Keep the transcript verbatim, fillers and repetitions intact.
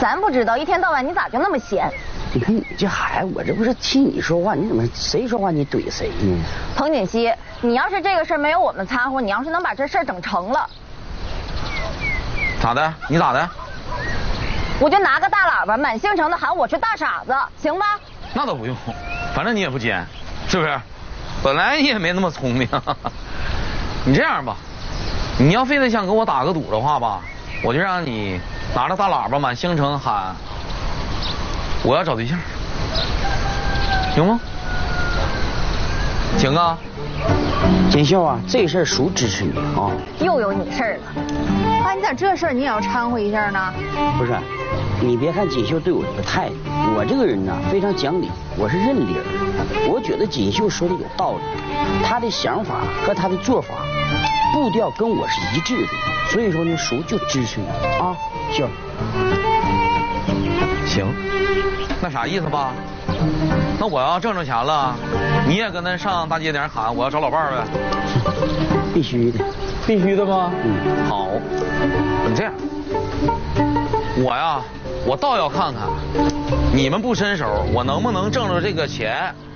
咱不知道，一天到晚你咋就那么闲？ 你看你这孩子，我这不是替你说话，你怎么谁说话你怼谁呢？ 彭锦熙，你要是这个事儿没有我们掺和，你要是能把这事儿整成了， 咋的？你咋的？ 我就拿个大喇叭满兴城的喊我是大傻子，行吧？ 那倒不用，反正你也不尖，是不是？本来你也没那么聪明。你这样吧，你要非得想跟我打个赌的话吧，我就让你拿着大喇叭满兴城喊我要找对象，行吗？行啊。 锦绣啊，这事儿叔支持你啊。 又有你事儿了。 爸，你咋这事儿你也要掺和一下呢？ 不是，你别看锦绣对我这个态度，我这个人呢非常讲理，我是认理儿。我觉得锦绣说的有道理，她的想法和她的做法步调跟我是一致的，所以说呢，叔就支持你啊，秀。 行，那啥意思吧？那我要挣着钱了，你也跟他上大街顶喊我要找老伴儿呗？ 必须的， 必须的吗？ 嗯， 好，你这样，我呀，我倒要看看你们不伸手，我能不能挣着这个钱，